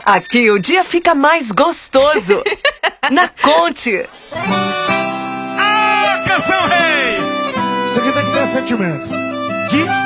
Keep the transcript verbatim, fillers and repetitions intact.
Aqui o dia fica mais gostoso. Na Conte. Ah, Canção Rei! Isso aqui tem que ter sentimento. Diz.